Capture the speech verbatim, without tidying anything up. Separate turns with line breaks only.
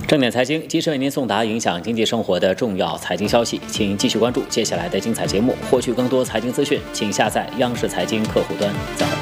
正点财经及时为您送达影响经济生活的重要财经消息，请继续关注接下来的精彩节目。获取更多财经资讯，请下载央视财经客户端。再会。